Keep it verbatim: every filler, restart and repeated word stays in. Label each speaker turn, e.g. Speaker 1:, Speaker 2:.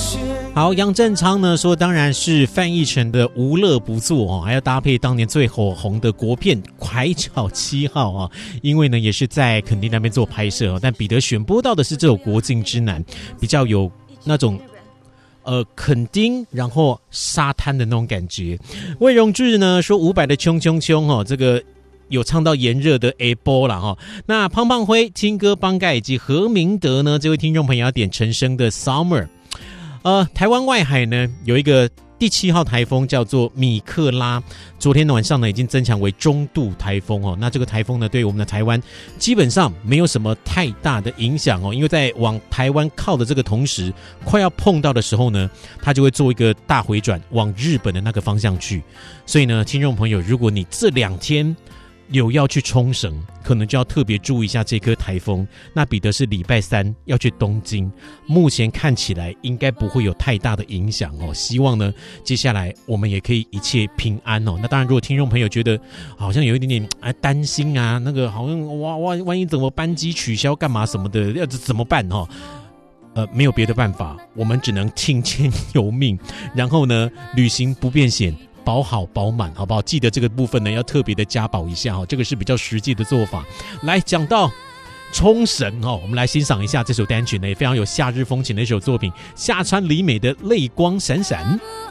Speaker 1: 好，杨振昌呢说，当然是翻译成的无乐不作哦，还要搭配当年最火红的国片《海角七号》啊，因为呢也是在垦丁那边做拍摄哦，但彼得选播到的是这首《国境之南》，比较有那种呃垦丁然后沙滩的那种感觉。魏荣志呢说伍佰的冲冲冲哦，这个有唱到炎热的 A 波啦哈。那胖胖辉、青哥帮盖以及何明德呢，这位听众朋友要点陈升的 Summer。呃，台湾外海呢有一个第七号台风叫做米克拉，昨天晚上呢已经增强为中度台风哦。那这个台风呢对我们的台湾基本上没有什么太大的影响哦，因为在往台湾靠的这个同时，快要碰到的时候呢，它就会做一个大回转往日本的那个方向去。所以呢，听众朋友，如果你这两天有要去冲绳，可能就要特别注意一下这颗台风。那彼得是礼拜三要去东京，目前看起来应该不会有太大的影响哦。希望呢，接下来我们也可以一切平安哦。那当然，如果听众朋友觉得好像有一点点啊担心啊，那个好像哇哇，万一怎么班机取消干嘛什么的，要怎么办哦？呃，没有别的办法，我们只能听天由命。然后呢，旅行不变险，保好保满，好不好？记得这个部分呢，要特别的加保一下哈，这个是比较实际的做法。来讲到冲绳哈，我们来欣赏一下这首单曲呢，也非常有夏日风情的一首作品，夏川里美的《泪光闪闪》。